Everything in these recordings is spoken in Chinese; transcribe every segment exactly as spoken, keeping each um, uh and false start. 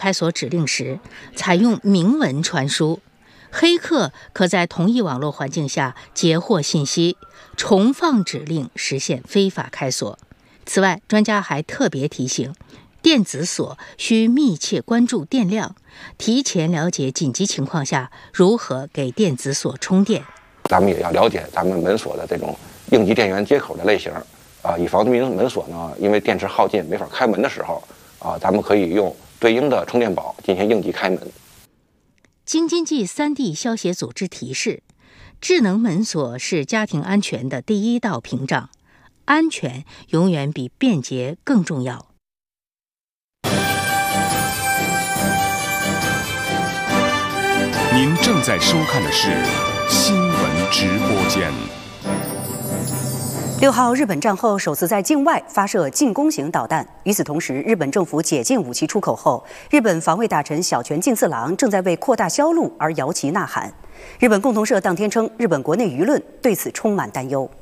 开锁指令时，采用明文传输。黑客可在同一网络环境下截获信息，重放指令实现非法开锁。此外，专家还特别提醒，电子锁需密切关注电量，提前了解紧急情况下如何给电子锁充电。 咱们也要了解咱们门锁的这种应急电源接口的类型啊，以防门门锁呢因为电池耗尽没法开门的时候啊，咱们可以用对应的充电宝进行应急开门。 京津冀三地消协组织提示，智能门锁是家庭安全的第一道屏障，安全永远比便捷更重要。 您正在收看的是新闻直播间。 六号，日本战后首次在境外发射进攻型导弹。与此同时，日本政府解禁武器出口后，日本防卫大臣小泉进次郎正在为扩大销路而摇旗呐喊。日本共同社当天称，日本国内舆论对此充满担忧。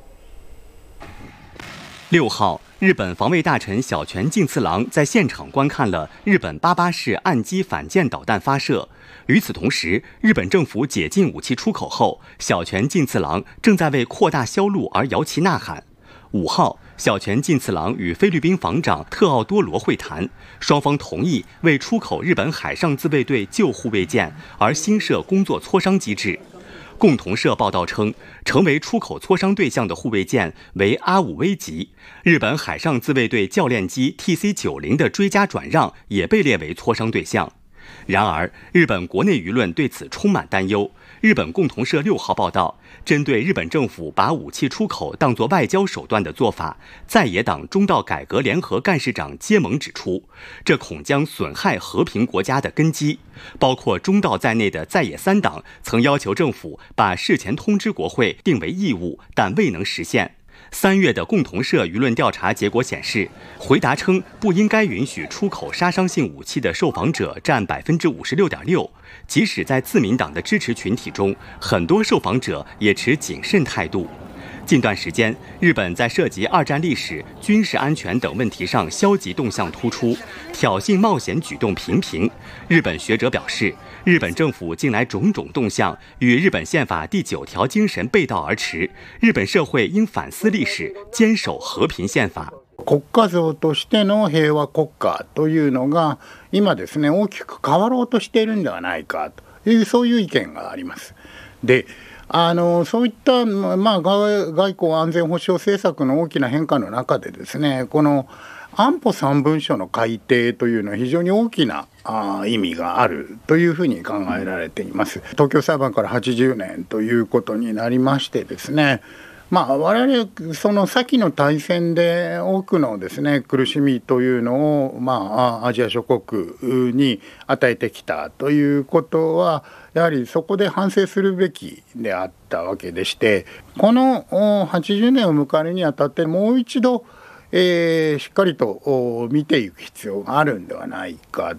六号，日本防卫大臣小泉进次郎在现场观看了日本八八式岸基反舰导弹发射。与此同时，日本政府解禁武器出口后，小泉进次郎正在为扩大销路而摇旗呐喊。五号，小泉进次郎与菲律宾防长特奥多罗会谈，双方同意为出口日本海上自卫队旧护卫舰而新设工作磋商机制。共同社报道称，成为出口磋商对象的护卫舰为阿武威级，日本海上自卫队教练机 T C 九十 的追加转让也被列为磋商对象。然而，日本国内舆论对此充满担忧。日本共同社六号报道，针对日本政府把武器出口当作外交手段的做法，在野党中道改革联合干事长菅盟指出，这恐将损害和平国家的根基。包括中道在内的在野三党曾要求政府把事前通知国会定为义务，但未能实现。三月的共同社舆论调查结果显示，回答称不应该允许出口杀伤性武器的受访者占百分之五十六点六。即使在自民党的支持群体中，很多受访者也持谨慎态度。近段时间，日本在涉及二战历史、军事安全等问题上消极动向突出，挑衅冒险举动频频。日本学者表示，日本政府近来种种动向与日本宪法第九条精神背道而驰，日本社会应反思历史，坚守和平宪法。 国家像としての平和国家というのが今ですね大きく変わろうとしているんではないかというそういう意見があります。で、あのそういったまあ外交安全保障政策の大きな変化の中でですね、この安保三文書の改定というのは非常に大きなあ意味があるというふうに考えられています。東京裁判からはちじゅうねんということになりましてですね、まあ、我々その先の大戦で多くのですね苦しみというのを、まあ、アジア諸国に与えてきたということはやはりそこで反省するべきであったわけでして、このはちじゅうねんを迎えるにあたってもう一度、えー、しっかりと見ていく必要があるんではないか。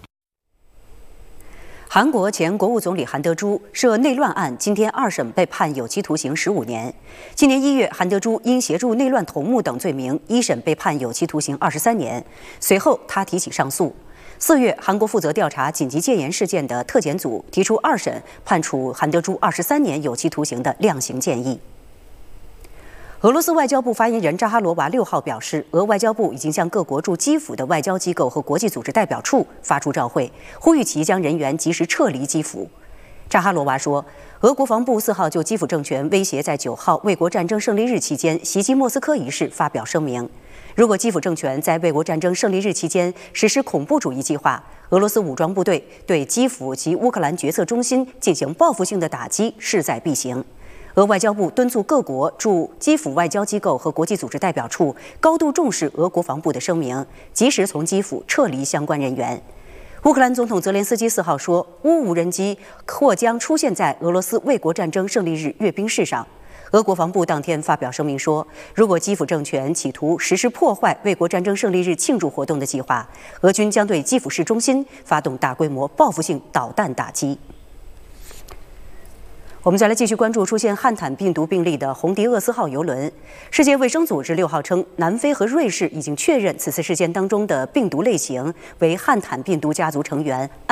韩国前国务总理韩德洙涉内乱案，今天二审被判有期徒刑十五年。今年一月，韩德洙因协助内乱头目等罪名，一审被判有期徒刑二十三年。随后，他提起上诉。四月，韩国负责调查紧急戒严事件的特检组提出二审判处韩德洙二十三年有期徒刑的量刑建议。俄罗斯外交部发言人扎哈罗娃六号表示，俄外交部已经向各国驻基辅的外交机构和国际组织代表处发出照会，呼吁其将人员及时撤离基辅。扎哈罗娃说，俄国防部四号就基辅政权威胁在九号卫国战争胜利日期间袭击莫斯科一事发表声明，如果基辅政权在卫国战争胜利日期间实施恐怖主义计划，俄罗斯武装部队对基辅及乌克兰决策中心进行报复性的打击势在必行。俄外交部敦促各国驻基辅外交机构和国际组织代表处高度重视俄国防部的声明，及时从基辅撤离相关人员。乌克兰总统泽连斯基四号说，乌无人机或将出现在俄罗斯卫国战争胜利日阅兵式上。俄国防部当天发表声明说，如果基辅政权企图实施破坏卫国战争胜利日庆祝活动的计划，俄军将对基辅市中心发动大规模报复性导弹打击。我们再来继续关注出现汉坦病毒病例的红迪厄斯号邮轮。世界卫生组织六号称，南非和瑞士已经确认此次事件当中的病毒类型为汉坦病毒家族成员